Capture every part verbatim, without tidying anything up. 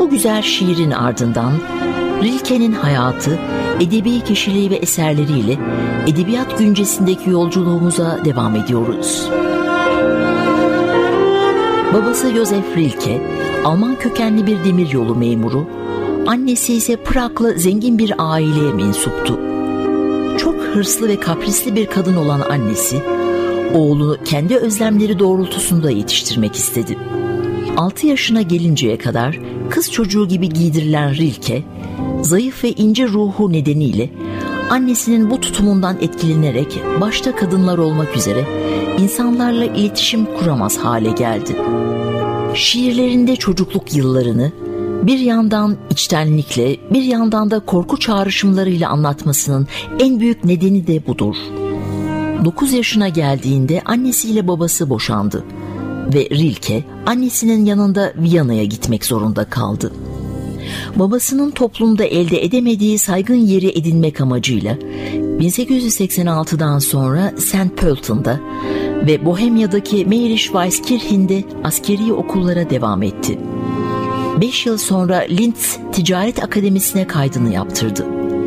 Bu güzel şiirin ardından Rilke'nin hayatı, edebi kişiliği ve eserleriyle edebiyat güncesindeki yolculuğumuza devam ediyoruz. Babası Josef Rilke, Alman kökenli bir demiryolu memuru, annesi ise Praglı zengin bir aileye mensuptu. Çok hırslı ve kaprisli bir kadın olan annesi, oğlunu kendi özlemleri doğrultusunda yetiştirmek istedi. altı yaşına gelinceye kadar kız çocuğu gibi giydirilen Rilke, zayıf ve ince ruhu nedeniyle annesinin bu tutumundan etkilenerek başta kadınlar olmak üzere insanlarla iletişim kuramaz hale geldi. Şiirlerinde çocukluk yıllarını bir yandan içtenlikle, bir yandan da korku çağrışımlarıyla anlatmasının en büyük nedeni de budur. dokuz yaşına geldiğinde annesiyle babası boşandı ve Rilke annesinin yanında Viyana'ya gitmek zorunda kaldı. Babasının toplumda elde edemediği saygın yeri edinmek amacıyla bin sekiz yüz seksen altıdan sonra Saint Pölten'da ve Bohemya'daki Mayrisch-Weiskirchen'de askeri okullara devam etti. Beş yıl sonra Linz Ticaret Akademisi'ne kaydını yaptırdı.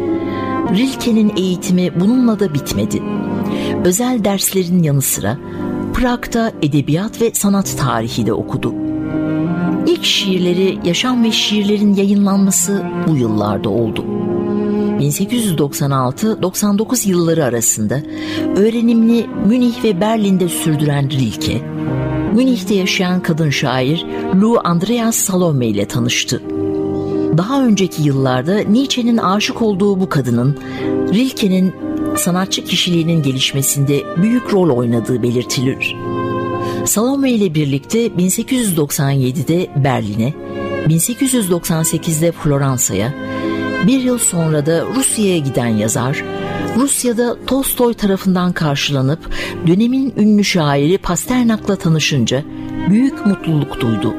Rilke'nin eğitimi bununla da bitmedi. Özel derslerin yanı sıra Prag'da edebiyat ve sanat tarihi de okudu. İlk şiirleri, yaşam ve şiirlerin yayınlanması bu yıllarda oldu. bin sekiz yüz doksan altı doksan dokuz yılları arasında öğrenimini Münih ve Berlin'de sürdüren Rilke, Münih'te yaşayan kadın şair Lou Andreas Salome ile tanıştı. Daha önceki yıllarda Nietzsche'nin aşık olduğu bu kadının Rilke'nin sanatçı kişiliğinin gelişmesinde büyük rol oynadığı belirtilir. Salome ile birlikte bin sekiz yüz doksan yedide Berlin'e, bin sekiz yüz doksan sekizde Floransa'ya, bir yıl sonra da Rusya'ya giden yazar, Rusya'da Tolstoy tarafından karşılanıp dönemin ünlü şairi Pasternak'la tanışınca büyük mutluluk duydu.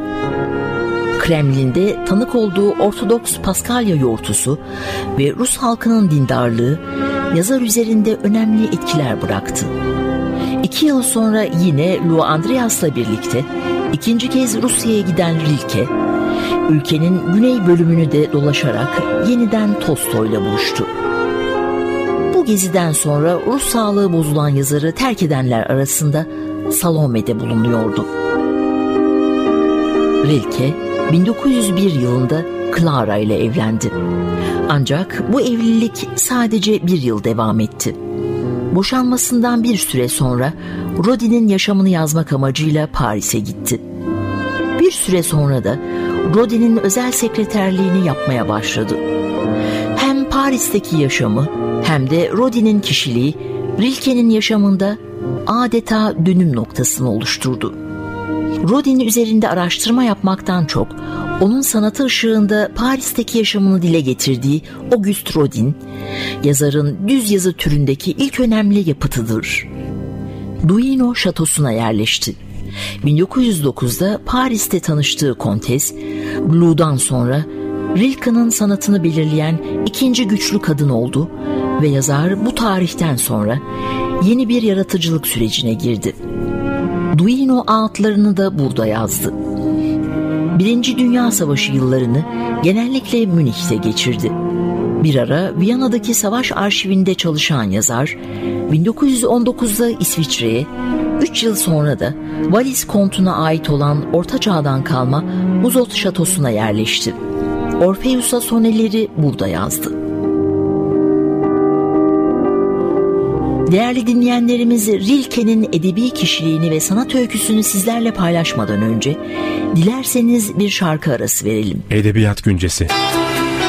Kremlin'de tanık olduğu Ortodoks Paskalya yoğurtusu ve Rus halkının dindarlığı yazar üzerinde önemli etkiler bıraktı. İki yıl sonra yine Lou Andreas'la birlikte ikinci kez Rusya'ya giden Rilke, ülkenin güney bölümünü de dolaşarak yeniden Tolstoy'la buluştu. Bu geziden sonra ruh sağlığı bozulan yazarı terk edenler arasında Salome'de bulunuyordu. Rilke bin dokuz yüz bir yılında Clara ile evlendi. Ancak bu evlilik sadece bir yıl devam etti. Boşanmasından bir süre sonra Rodin'in yaşamını yazmak amacıyla Paris'e gitti. Bir süre sonra da Rodin'in özel sekreterliğini yapmaya başladı. Hem Paris'teki yaşamı hem de Rodin'in kişiliği Rilke'nin yaşamında adeta dönüm noktasını oluşturdu. Rodin üzerinde araştırma yapmaktan çok onun sanatı ışığında Paris'teki yaşamını dile getirdiği Auguste Rodin, yazarın düz yazı türündeki ilk önemli yapıtıdır. Duino şatosuna yerleşti. bin dokuz yüz dokuzda Paris'te tanıştığı Kontes, Blou'dan sonra Rilke'nin sanatını belirleyen ikinci güçlü kadın oldu ve yazar bu tarihten sonra yeni bir yaratıcılık sürecine girdi. Duino ağıtlarını da burada yazdı. Birinci Dünya Savaşı yıllarını genellikle Münih'te geçirdi. Bir ara Viyana'daki savaş arşivinde çalışan yazar, bin dokuz yüz on dokuzda İsviçre'ye, üç yıl sonra da Wallis kontuna ait olan Orta Çağ'dan kalma Buzot şatosuna yerleşti. Orpheus'a soneleri burada yazdı. Değerli dinleyenlerimiz, Rilke'nin edebi kişiliğini ve sanat öyküsünü sizlerle paylaşmadan önce dilerseniz bir şarkı arası verelim. Edebiyat Güncesi.